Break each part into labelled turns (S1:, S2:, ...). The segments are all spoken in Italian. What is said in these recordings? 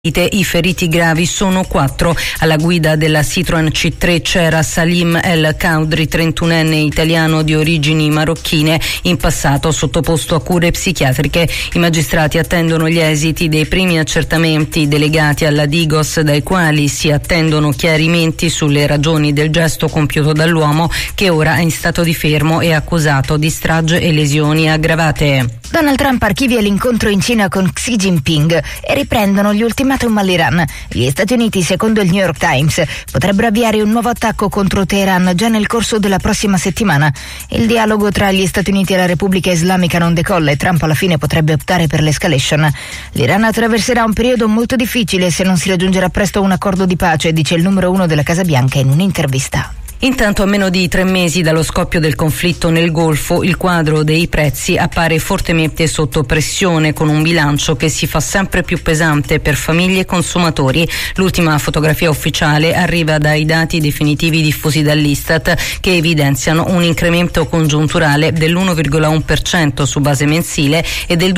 S1: I feriti gravi sono 4. Alla guida della Citroen C3 c'era Salim El Kaudri, 31enne italiano di origini marocchine, in passato sottoposto a cure psichiatriche. I magistrati attendono gli esiti dei primi accertamenti delegati alla Digos, dai quali si attendono chiarimenti sulle ragioni del gesto compiuto dall'uomo, che ora è in stato di fermo e accusato di strage e lesioni aggravate.
S2: Donald Trump archivia l'incontro in Cina con Xi Jinping e riprendono gli ultimatum all'Iran. Gli Stati Uniti, secondo il New York Times, potrebbero avviare un nuovo attacco contro Teheran già nel corso della prossima settimana. Il dialogo tra gli Stati Uniti e la Repubblica Islamica non decolla e Trump alla fine potrebbe optare per l'escalation. L'Iran attraverserà un periodo molto difficile se non si raggiungerà presto un accordo di pace, dice il numero 1 della Casa Bianca in un'intervista.
S1: Intanto, a meno di 3 mesi dallo scoppio del conflitto nel Golfo, il quadro dei prezzi appare fortemente sotto pressione, con un bilancio che si fa sempre più pesante per famiglie e consumatori. L'ultima fotografia ufficiale arriva dai dati definitivi diffusi dall'Istat, che evidenziano un incremento congiunturale dell'1,1% su base mensile e del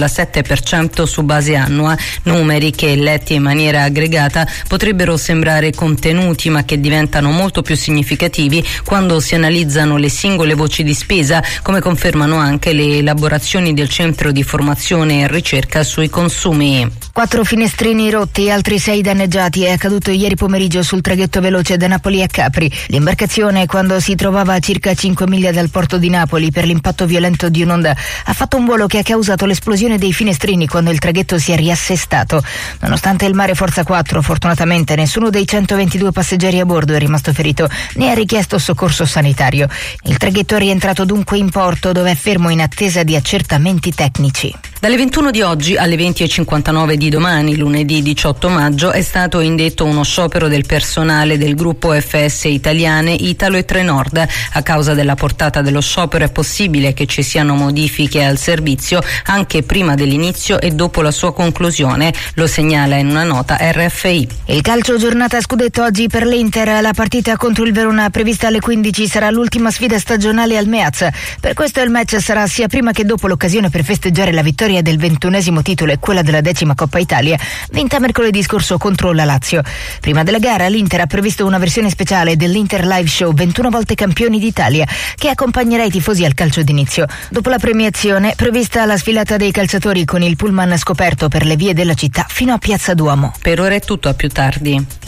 S1: 2,7% su base annua, numeri che, letti in maniera aggregata, potrebbero sembrare contenuti, ma che diventano molto più significativi quando si analizzano le singole voci di spesa, come confermano anche le elaborazioni del Centro di Formazione e Ricerca sui Consumi.
S2: 4 finestrini rotti, altri 6 danneggiati. È accaduto ieri pomeriggio sul traghetto veloce da Napoli a Capri. L'imbarcazione, quando si trovava a circa 5 miglia dal porto di Napoli per l'impatto violento di un'onda, ha fatto un volo che ha causato l'esplosione dei finestrini quando il traghetto si è riassestato. Nonostante il mare forza 4, fortunatamente nessuno dei 122 passeggeri a bordo è rimasto ferito, né ha richiesto soccorso sanitario. Il traghetto è rientrato dunque in porto, dove è fermo in attesa di accertamenti tecnici.
S1: Dalle 21 di oggi alle 20:59 di domani, lunedì 18 maggio, è stato indetto uno sciopero del personale del gruppo FS Italiane, Italo e Trenord. A causa della portata dello sciopero è possibile che ci siano modifiche al servizio anche prima dell'inizio e dopo la sua conclusione, lo segnala in una nota RFI.
S2: Il calcio giornata scudetto oggi per l'Inter. La partita contro il Verona, prevista alle 15, sarà l'ultima sfida stagionale al Meaz. Per questo il match sarà sia prima che dopo l'occasione per festeggiare la vittoria del 21esimo titolo e quella della 10ª Coppa Italia, vinta mercoledì scorso contro la Lazio. Prima della gara l'Inter ha previsto una versione speciale dell'Inter Live Show 21 volte campioni d'Italia, che accompagnerà i tifosi al calcio d'inizio. Dopo la premiazione, prevista la sfilata dei calciatori con il pullman scoperto per le vie della città fino a Piazza Duomo.
S1: Per ora è tutto, a più tardi.